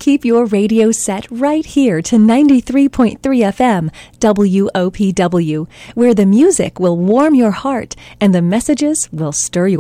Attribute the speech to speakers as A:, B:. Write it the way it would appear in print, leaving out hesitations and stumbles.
A: keep your radio set right here to 93.3 FM WOPW, where the music will warm your heart and the messages will stir your